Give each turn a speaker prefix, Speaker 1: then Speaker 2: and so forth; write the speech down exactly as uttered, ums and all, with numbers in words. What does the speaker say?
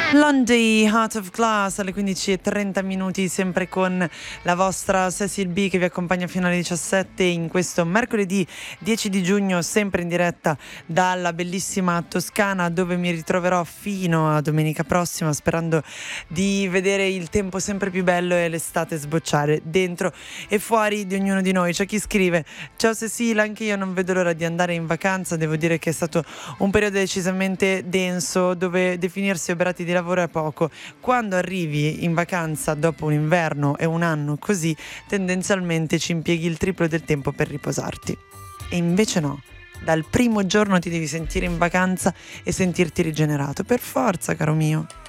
Speaker 1: Lundy, Heart of Glass, alle quindici e trenta minuti, sempre con la vostra Cecil B che vi accompagna fino alle diciassette in questo mercoledì dieci di giugno, sempre in diretta dalla bellissima Toscana, dove mi ritroverò fino a domenica prossima, sperando di vedere il tempo sempre più bello e l'estate sbocciare dentro e fuori di ognuno di noi. C'è chi scrive: ciao Cecil, anche io non vedo l'ora di andare in vacanza. Devo dire che è stato un periodo decisamente denso, dove definirsi oberati di lavoro è poco. Quando arrivi in vacanza dopo un inverno e un anno così, tendenzialmente ci impieghi il triplo del tempo per riposarti. E invece no, dal primo giorno ti devi sentire in vacanza e sentirti rigenerato, per forza, caro mio.